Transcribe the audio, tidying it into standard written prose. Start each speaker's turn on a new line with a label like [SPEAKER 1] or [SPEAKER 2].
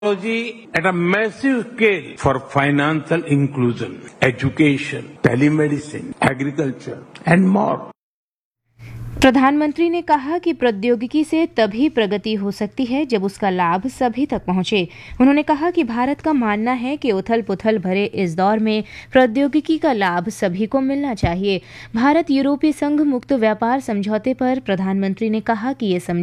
[SPEAKER 1] Technology at a massive scale for financial inclusion, education, telemedicine, agriculture, and more.
[SPEAKER 2] प्रधानमंत्री ने कहा कि प्रौद्योगिकी से तभी प्रगति हो सकती है जब उसका लाभ सभी तक पहुंचे। उन्होंने कहा कि भारत का मानना है कि उथल-पुथल भरे इस दौर में प्रौद्योगिकी का लाभ सभी को मिलना चाहिए। भारत यूरोपीय संघ मुक्त व्यापार समझौते पर प्रधानमंत्री ने कहा कि ये